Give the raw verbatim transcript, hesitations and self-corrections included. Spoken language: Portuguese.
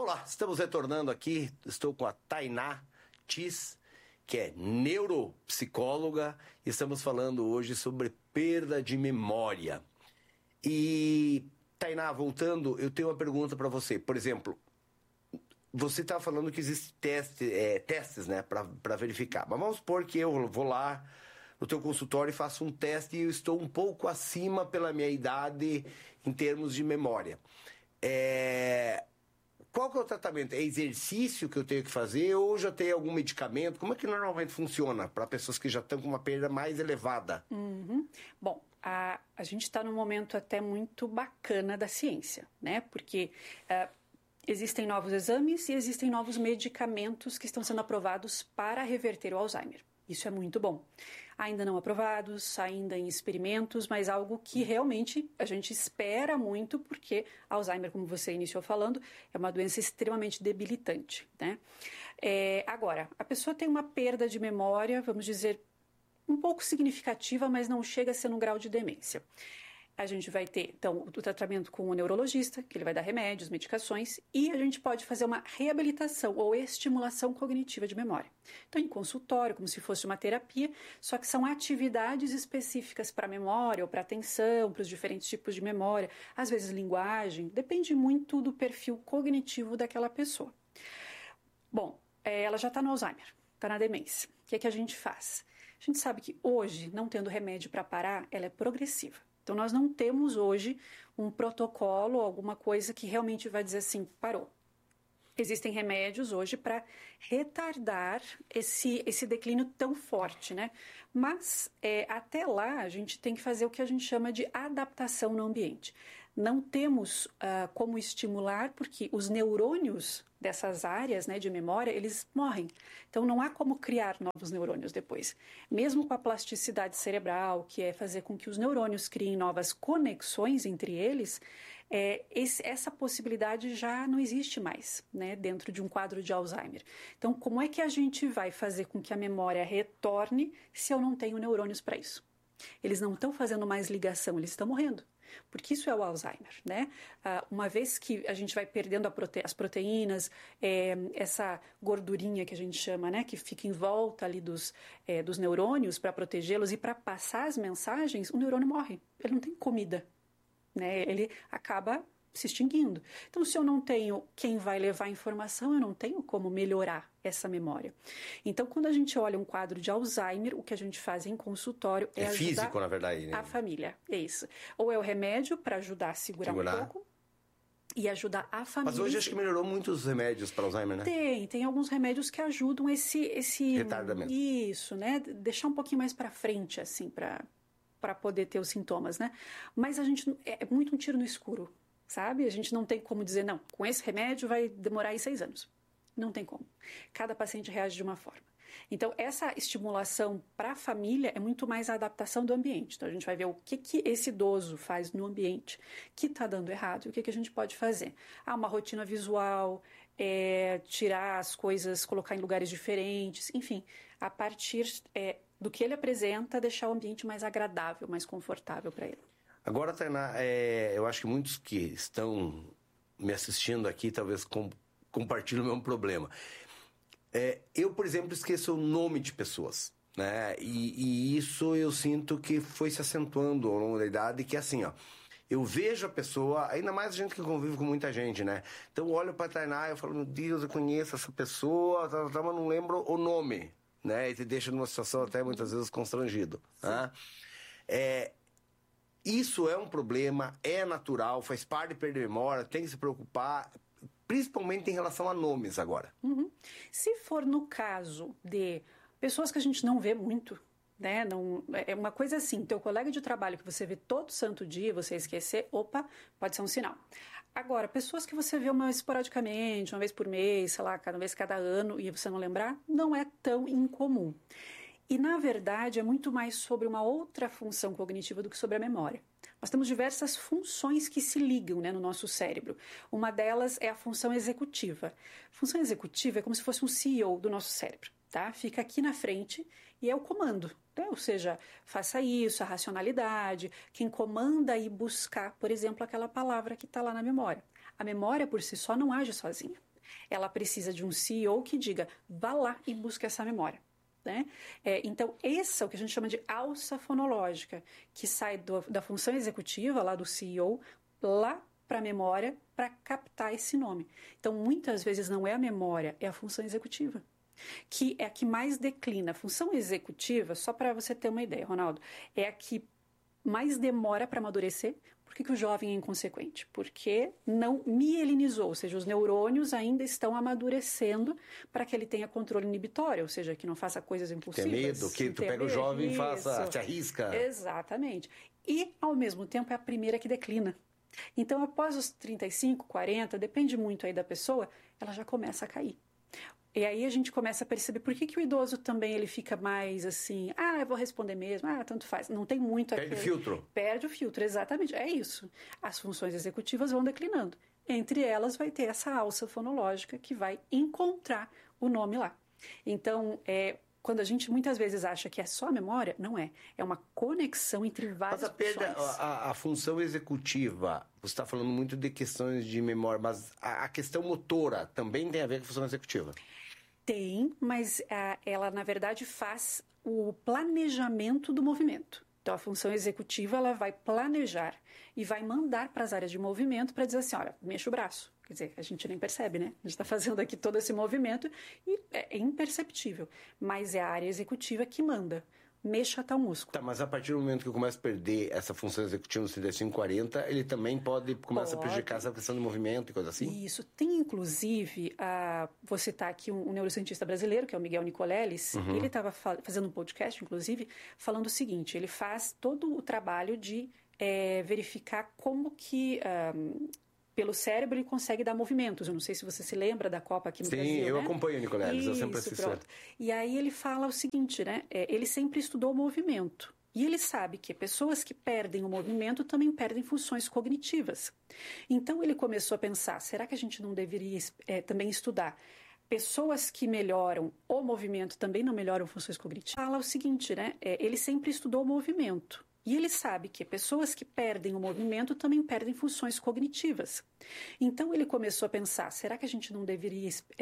Olá, estamos retornando aqui, estou com a Tainá Tis, que é neuropsicóloga, e estamos falando hoje sobre perda de memória. E, Tainá, voltando, eu tenho uma pergunta para você. Por exemplo, você está falando que existem teste, é, testes, né, para verificar. Mas vamos supor que eu vou lá no teu consultório e faço um teste e eu estou um pouco acima pela minha idade em termos de memória. É... Qual que é o tratamento? É exercício que eu tenho que fazer ou já tem algum medicamento? Como é que normalmente funciona para pessoas que já estão com uma perda mais elevada? Uhum. Bom, a, a gente está num momento até muito bacana da ciência, né? Porque uh, existem novos exames e existem novos medicamentos que estão sendo aprovados para reverter o Alzheimer. Isso é muito bom. Ainda não aprovados, ainda em experimentos, mas algo que realmente a gente espera muito, porque Alzheimer, como você iniciou falando, é uma doença extremamente debilitante, né? É, agora, a pessoa tem uma perda de memória, vamos dizer, um pouco significativa, mas não chega a ser num grau de demência. A gente vai ter, então, o tratamento com o neurologista, que ele vai dar remédios, medicações, e a gente pode fazer uma reabilitação ou estimulação cognitiva de memória. Então, em consultório, como se fosse uma terapia, só que são atividades específicas para a memória ou para a atenção, para os diferentes tipos de memória, às vezes linguagem, depende muito do perfil cognitivo daquela pessoa. Bom, ela já está no Alzheimer, está na demência. O que é que a gente faz? A gente sabe que hoje, não tendo remédio para parar, ela é progressiva. Então, nós não temos hoje um protocolo, alguma coisa que realmente vai dizer assim, parou. Existem remédios hoje para retardar esse, esse declínio tão forte, né? Mas, é, até lá, a gente tem que fazer o que a gente chama de adaptação no ambiente. Não temos uh, como estimular, porque os neurônios dessas áreas, né, de memória, eles morrem. Então, não há como criar novos neurônios depois. Mesmo com a plasticidade cerebral, que é fazer com que os neurônios criem novas conexões entre eles, é, esse, essa possibilidade já não existe mais, né, dentro de um quadro de Alzheimer. Então, como é que a gente vai fazer com que a memória retorne se eu não tenho neurônios para isso? Eles não estão fazendo mais ligação, eles estão morrendo. Porque isso é o Alzheimer, né? Ah, uma vez que a gente vai perdendo a prote- as proteínas, é, essa gordurinha que a gente chama, né? Que fica em volta ali dos, é, dos neurônios para protegê-los e para passar as mensagens, o neurônio morre. Ele não tem comida, né? Ele acaba se extinguindo. Então, se eu não tenho quem vai levar a informação, eu não tenho como melhorar essa memória. Então, quando a gente olha um quadro de Alzheimer, o que a gente faz em consultório é, é ajudar físico, na verdade, né? A família. É isso. Ou é o remédio para ajudar a segurar, segurar um pouco e ajudar a família. Mas hoje acho que melhorou muito os remédios para Alzheimer, né? Tem, tem alguns remédios que ajudam esse... esse retardamento. Isso, né? Deixar um pouquinho mais para frente, assim, para para poder ter os sintomas, né? Mas a gente... É muito um tiro no escuro. Sabe? A gente não tem como dizer, não, com esse remédio vai demorar aí seis anos. Não tem como. Cada paciente reage de uma forma. Então, essa estimulação para a família é muito mais a adaptação do ambiente. Então, a gente vai ver o que, que esse idoso faz no ambiente que está dando errado e o que, que a gente pode fazer. Ah, uma rotina visual, é, tirar as coisas, colocar em lugares diferentes, enfim, a partir é, do que ele apresenta, deixar o ambiente mais agradável, mais confortável para ele. Agora, Tainá, é, eu acho que muitos que estão me assistindo aqui talvez com, compartilham o mesmo problema. É, eu, por exemplo, esqueço o nome de pessoas, né? E, e isso eu sinto que foi se acentuando ao longo da idade, que é assim, ó, eu vejo a pessoa, ainda mais a gente que convive com muita gente, né? Então eu olho para a Tainá e eu falo, meu Deus, eu conheço essa pessoa, tá, tá, mas não lembro o nome, né? E te deixa numa situação até muitas vezes constrangido, né? É... Isso é um problema, é natural, faz parte de perder memória, tem que se preocupar, principalmente em relação a nomes agora. Uhum. Se for no caso de pessoas que a gente não vê muito, né? Não, é uma coisa assim, teu colega de trabalho que você vê todo santo dia, você esquecer, opa, pode ser um sinal. Agora, pessoas que você vê uma vez esporadicamente, uma vez por mês, sei lá, cada vez cada ano, e você não lembrar, não é tão incomum. E, na verdade, é muito mais sobre uma outra função cognitiva do que sobre a memória. Nós temos diversas funções que se ligam, né, no nosso cérebro. Uma delas é a função executiva. A função executiva é como se fosse um C E O do nosso cérebro. Tá? Fica aqui na frente e é o comando. Né? Ou seja, faça isso, a racionalidade, quem comanda e buscar, por exemplo, aquela palavra que está lá na memória. A memória, por si só, não age sozinha. ela precisa de um C E O que diga, vá lá e busque essa memória. Né? É, então, esse é o que a gente chama de alça fonológica, que sai do, da função executiva, lá do C E O, lá para a memória, para captar esse nome. Então, muitas vezes não é a memória, é a função executiva, que é a que mais declina. A função executiva, só para você ter uma ideia, Ronaldo, é a que mais demora para amadurecer. Por que, que o jovem é inconsequente? Porque não mielinizou, ou seja, os neurônios ainda estão amadurecendo para que ele tenha controle inibitório, ou seja, que não faça coisas impulsivas. Tem medo, que tu pega o jovem e faça, te arrisca. Exatamente. E, ao mesmo tempo, é a primeira que declina. Então, após os trinta e cinco, quarenta, depende muito aí da pessoa, ela já começa a cair. E aí a gente começa a perceber por que, que o idoso também ele fica mais assim, ah, eu vou responder mesmo, ah, tanto faz. Não tem muito aqui. Perde o filtro. Perde o filtro, exatamente. É isso. As funções executivas vão declinando. Entre elas vai ter essa alça fonológica que vai encontrar o nome lá. Então, é, quando a gente muitas vezes acha que é só a memória, não é. É uma conexão entre várias Mas a perda, funções. a, a função executiva, você está falando muito de questões de memória, mas a, a questão motora também tem a ver com a função executiva? Tem, mas a, ela, na verdade, faz o planejamento do movimento. Então, a função executiva ela vai planejar e vai mandar para as áreas de movimento para dizer assim, olha, mexa o braço. Quer dizer, a gente nem percebe, né? A gente está fazendo aqui todo esse movimento e é imperceptível. Mas é a área executiva que manda. Mexa tal músculo. Tá, mas a partir do momento que eu começo a perder essa função executiva nos trinta e cinco, quarenta, ele também pode começar a prejudicar essa questão de movimento e coisa assim? Isso. Tem, inclusive, a, vou citar aqui um, um neurocientista brasileiro, que é o Miguel Nicoleles. Uhum. Ele estava fa- fazendo um podcast, inclusive, falando o seguinte, ele faz todo o trabalho de é, verificar como que... Um, pelo cérebro ele consegue dar movimentos. Eu não sei se você se lembra da Copa aqui no Sim, Brasil, Sim, eu né? acompanho o Nicoleles, eu sempre assisto. Pronto. E aí ele fala o seguinte, né? É, ele sempre estudou o movimento. E ele sabe que pessoas que perdem o movimento também perdem funções cognitivas. Então ele começou a pensar, será que a gente não deveria é, também estudar pessoas que melhoram o movimento também não melhoram funções cognitivas? Fala o seguinte, né? É, ele sempre estudou o movimento. E ele sabe que pessoas que perdem o movimento também perdem funções cognitivas. Então ele começou a pensar, será que a gente não deveria